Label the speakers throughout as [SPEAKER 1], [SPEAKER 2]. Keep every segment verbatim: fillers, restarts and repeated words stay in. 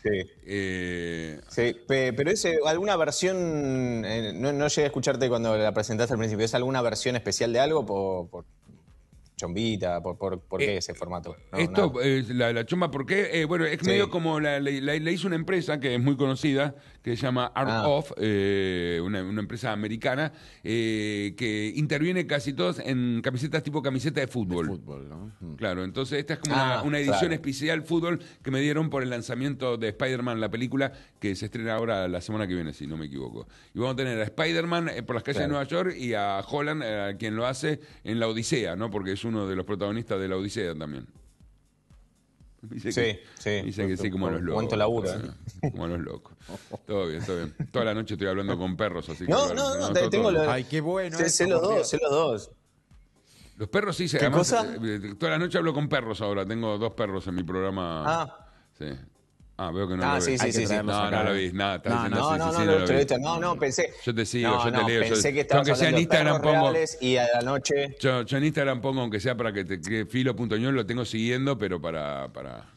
[SPEAKER 1] Sí.
[SPEAKER 2] Eh,
[SPEAKER 1] Sí, pe- pero es eh, alguna versión, eh, no, no llegué a escucharte cuando la presentaste al principio, ¿es alguna versión especial de algo por, por chombita, por, por, por qué
[SPEAKER 2] Eh,
[SPEAKER 1] ese formato? No,
[SPEAKER 2] Esto,
[SPEAKER 1] nada.
[SPEAKER 2] eh, la, la chomba, ¿por qué? Eh, bueno, es medio
[SPEAKER 1] Sí.
[SPEAKER 2] como la, la- la- la hizo una empresa que es muy conocida, que se llama Art
[SPEAKER 1] Ah,
[SPEAKER 2] of, eh, una, una empresa americana, eh, que interviene casi todos en camisetas tipo camiseta de
[SPEAKER 3] De
[SPEAKER 2] fútbol.
[SPEAKER 3] fútbol, ¿no? Mm.
[SPEAKER 2] Claro, entonces esta es como una,
[SPEAKER 1] ah,
[SPEAKER 2] una edición
[SPEAKER 1] claro.
[SPEAKER 2] especial fútbol que me dieron por el lanzamiento de Spider-Man, la película, que se estrena ahora la semana que viene, si no me equivoco. Y vamos a tener a Spider-Man eh, por las calles de
[SPEAKER 1] Claro.
[SPEAKER 2] Nueva York y a Holland, eh, a quien lo hace en La Odisea, ¿no? Porque es uno de los protagonistas de La Odisea también. Dice
[SPEAKER 1] Sí,
[SPEAKER 2] que,
[SPEAKER 1] sí.
[SPEAKER 2] dice que sí, como los locos.
[SPEAKER 1] Cuánto laburo,
[SPEAKER 2] todo,
[SPEAKER 1] ¿eh?
[SPEAKER 2] ¿eh? Como los locos. Todo bien, todo bien. Toda la noche estoy hablando con perros, así que...
[SPEAKER 1] No,
[SPEAKER 2] hablar-
[SPEAKER 1] no, no, te-
[SPEAKER 2] todo-
[SPEAKER 1] tengo
[SPEAKER 2] todo-
[SPEAKER 1] lo,
[SPEAKER 3] Ay, qué bueno
[SPEAKER 1] sé,
[SPEAKER 3] esto,
[SPEAKER 1] sé los
[SPEAKER 3] por
[SPEAKER 1] dos,
[SPEAKER 3] Dios.
[SPEAKER 1] sé los dos.
[SPEAKER 2] Los perros sí, se,
[SPEAKER 1] ¿Qué
[SPEAKER 2] además,
[SPEAKER 1] cosa?
[SPEAKER 2] eh, eh, toda la noche hablo con perros ahora. Tengo dos perros en mi programa.
[SPEAKER 1] Ah,
[SPEAKER 2] Sí. Ah, veo que no
[SPEAKER 1] ah,
[SPEAKER 2] lo
[SPEAKER 1] sí,
[SPEAKER 2] ves.
[SPEAKER 1] sí,
[SPEAKER 3] Hay que
[SPEAKER 1] sí, sí.
[SPEAKER 3] traerlos
[SPEAKER 2] No,
[SPEAKER 3] acá.
[SPEAKER 2] no lo vi, nada, estás
[SPEAKER 3] No,
[SPEAKER 2] diciendo
[SPEAKER 1] No,
[SPEAKER 2] sí,
[SPEAKER 1] no,
[SPEAKER 2] sí,
[SPEAKER 1] no,
[SPEAKER 2] sí,
[SPEAKER 1] no,
[SPEAKER 2] no
[SPEAKER 1] lo
[SPEAKER 2] lo
[SPEAKER 1] he
[SPEAKER 2] vi.
[SPEAKER 1] visto. No, no, pensé.
[SPEAKER 2] Yo te sigo,
[SPEAKER 1] No,
[SPEAKER 2] yo te
[SPEAKER 1] no,
[SPEAKER 2] leo.
[SPEAKER 1] pensé
[SPEAKER 2] yo-
[SPEAKER 1] que estabas
[SPEAKER 2] aunque sea en
[SPEAKER 1] hablando de
[SPEAKER 2] Instagram
[SPEAKER 1] perros
[SPEAKER 2] pongo,
[SPEAKER 1] reales y a la noche.
[SPEAKER 2] yo, yo en Instagram pongo, aunque sea para que te que filo.ñol lo tengo siguiendo, pero para, para,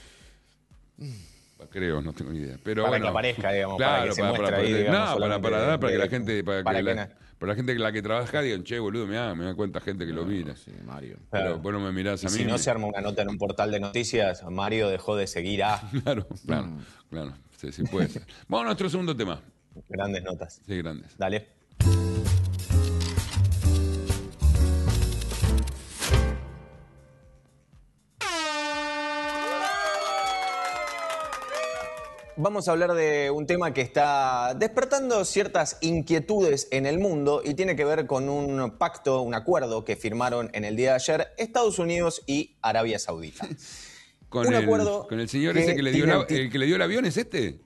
[SPEAKER 2] creo, no tengo ni idea. Pero
[SPEAKER 1] Para
[SPEAKER 2] bueno,
[SPEAKER 1] que aparezca, digamos, para
[SPEAKER 2] claro,
[SPEAKER 1] que se
[SPEAKER 2] para,
[SPEAKER 1] muestre
[SPEAKER 2] para,
[SPEAKER 1] ahí,
[SPEAKER 2] para-
[SPEAKER 1] digamos,
[SPEAKER 2] no, para,
[SPEAKER 1] solamente
[SPEAKER 2] para dar, para que
[SPEAKER 1] de-
[SPEAKER 2] la gente, para,
[SPEAKER 1] para
[SPEAKER 2] que
[SPEAKER 1] que
[SPEAKER 2] la,
[SPEAKER 1] no-
[SPEAKER 2] para la gente que la que trabaja digan, che, boludo, me da, me da cuenta gente que lo mira.
[SPEAKER 3] Sí, Mario.
[SPEAKER 2] Pero
[SPEAKER 1] Claro.
[SPEAKER 2] bueno, me mirás
[SPEAKER 1] Y
[SPEAKER 2] a mí.
[SPEAKER 1] si no
[SPEAKER 2] me-
[SPEAKER 1] se arma una nota en un portal de noticias, Mario dejó de seguir a
[SPEAKER 2] Claro, claro, claro. Sí, sí, puede ser. Vamos a nuestro segundo tema.
[SPEAKER 1] grandes notas.
[SPEAKER 2] Sí, grandes.
[SPEAKER 1] Dale. Vamos a hablar de un tema que está despertando ciertas inquietudes en el mundo y tiene que ver con un pacto, un acuerdo que firmaron en el día de ayer Estados Unidos y Arabia Saudita.
[SPEAKER 2] Con
[SPEAKER 1] Un
[SPEAKER 2] el,
[SPEAKER 1] acuerdo
[SPEAKER 2] con el señor
[SPEAKER 1] que
[SPEAKER 2] ese que le dio
[SPEAKER 1] tiene
[SPEAKER 2] la-
[SPEAKER 1] el ti-
[SPEAKER 2] el que le dio el avión, ¿es este?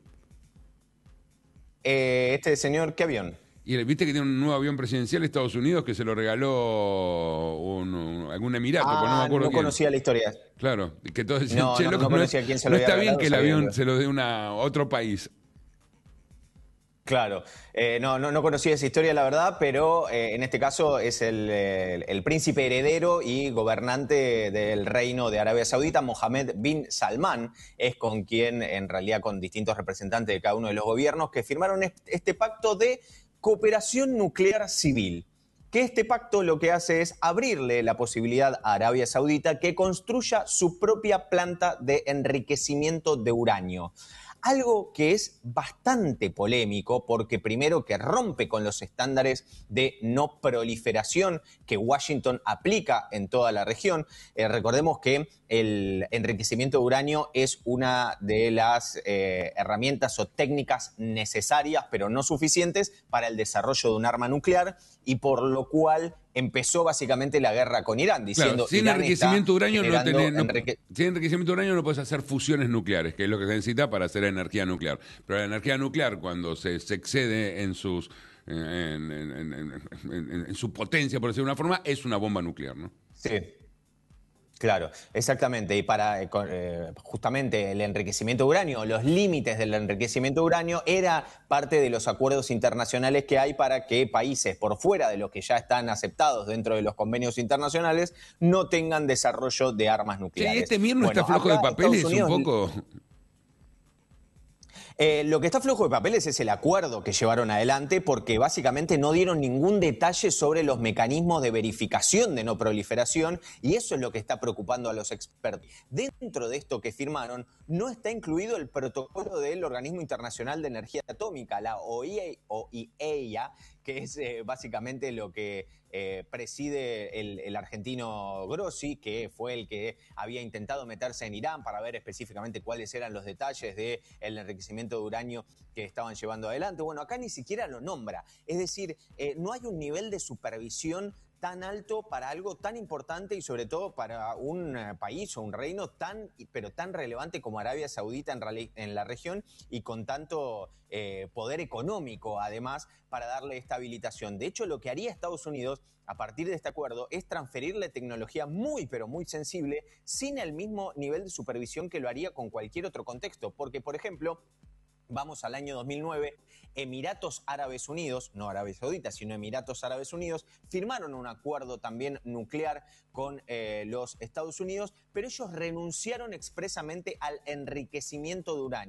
[SPEAKER 1] Eh, este señor, ¿qué avión?
[SPEAKER 2] Y el- viste que tiene un nuevo avión presidencial de Estados Unidos que se lo regaló un- un- algún emirato, pero no me
[SPEAKER 1] Ah,
[SPEAKER 2] acuerdo
[SPEAKER 1] no
[SPEAKER 2] quién.
[SPEAKER 1] conocía la historia.
[SPEAKER 2] Claro, y que todos decían,
[SPEAKER 1] No,
[SPEAKER 2] che,
[SPEAKER 1] no,
[SPEAKER 2] loco,
[SPEAKER 1] no
[SPEAKER 2] no,
[SPEAKER 1] conocía quién se lo
[SPEAKER 2] no
[SPEAKER 1] había
[SPEAKER 2] está bien
[SPEAKER 1] regalado,
[SPEAKER 2] que el
[SPEAKER 1] sabía
[SPEAKER 2] avión
[SPEAKER 1] que-
[SPEAKER 2] se lo dé una, a otro país.
[SPEAKER 1] Claro, eh, no, no, no conocía esa historia, la verdad, pero eh, en este caso es el, el- el príncipe heredero y gobernante del reino de Arabia Saudita, Mohammed bin Salman, es con quien, en realidad con distintos representantes de cada uno de los gobiernos, que firmaron est- este pacto de cooperación nuclear civil. Que este pacto lo que hace es abrirle la posibilidad a Arabia Saudita que construya su propia planta de enriquecimiento de uranio. Algo que es bastante polémico porque primero que rompe con los estándares de no proliferación que Washington aplica en toda la región. Eh, recordemos que el enriquecimiento de uranio es una de las eh, herramientas o técnicas necesarias, pero no suficientes, para el desarrollo de un arma nuclear y por lo cual empezó básicamente la guerra con Irán, diciendo
[SPEAKER 2] Claro, sin
[SPEAKER 1] Irán
[SPEAKER 2] enriquecimiento de
[SPEAKER 1] está
[SPEAKER 2] uranio no
[SPEAKER 1] generando
[SPEAKER 2] tenés, no-
[SPEAKER 1] enrique-
[SPEAKER 2] sin enriquecimiento de uranio no puedes hacer fusiones nucleares, que es lo que se necesita para hacer energía nuclear. Pero la energía nuclear, cuando se, se excede en sus en, en- en- en- en- en su potencia, por decirlo de una forma, es una bomba nuclear, ¿no?
[SPEAKER 1] Sí. Claro, exactamente. Y para eh, con- eh, justamente el enriquecimiento de uranio, los límites del enriquecimiento de uranio era parte de los acuerdos internacionales que hay para que países por fuera de los que ya están aceptados dentro de los convenios internacionales no tengan desarrollo de armas
[SPEAKER 2] Che,
[SPEAKER 1] nucleares.
[SPEAKER 2] ¿y este mir no
[SPEAKER 1] Bueno,
[SPEAKER 2] está flojo de
[SPEAKER 1] acá
[SPEAKER 2] papeles
[SPEAKER 1] Estados
[SPEAKER 2] un
[SPEAKER 1] Unidos-
[SPEAKER 2] poco?
[SPEAKER 1] Eh, lo que está flojo de papeles es el acuerdo que llevaron adelante porque básicamente no dieron ningún detalle sobre los mecanismos de verificación de no proliferación y eso es lo que está preocupando a los expertos. Dentro de esto que firmaron no está incluido el protocolo del Organismo Internacional de Energía Atómica, la O I E A, o I E A, que es eh, básicamente lo que eh, preside el, el argentino Grossi, que fue el que había intentado meterse en Irán para ver específicamente cuáles eran los detalles del enriquecimiento de uranio que estaban llevando adelante. Bueno, acá ni siquiera lo nombra. Es decir, eh, no hay un nivel de supervisión tan alto para algo tan importante y sobre todo para un eh, país o un reino tan, pero tan relevante como Arabia Saudita en, reali- en la región y con tanto eh, poder económico además para darle esta habilitación. De hecho, lo que haría Estados Unidos a partir de este acuerdo es transferirle tecnología muy pero muy sensible sin el mismo nivel de supervisión que lo haría con cualquier otro contexto. Porque, por ejemplo, vamos al año dos mil nueve, Emiratos Árabes Unidos, no Arabia Saudita, sino Emiratos Árabes Unidos, firmaron un acuerdo también nuclear con eh, los Estados Unidos, pero ellos renunciaron expresamente al enriquecimiento de uranio.